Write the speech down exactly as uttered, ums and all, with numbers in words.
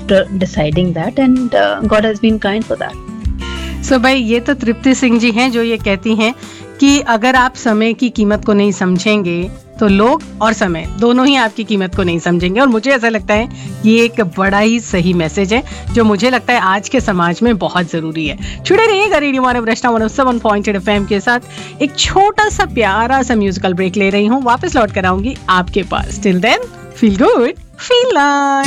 after deciding that, and uh, God has been kind for that. So so भाई, ये तो तृप्ति सिंह जी हैं जो ये कहती हैं कि अगर आप समय की कीमत को नहीं समझेंगे तो लोग और समय दोनों ही आपकी कीमत को नहीं समझेंगे। और मुझे ऐसा लगता है ये एक बड़ा ही सही मैसेज है जो मुझे लगता है आज के समाज में बहुत जरूरी है। जुड़े रहिएगा रेडियो मानव रचना one O seven point eight FM के साथ। एक छोटा सा प्यारा सा म्यूजिकल ब्रेक ले रही हूँ, वापस लौट कर आऊंगी आपके पास। Till then, feel good, feel nice.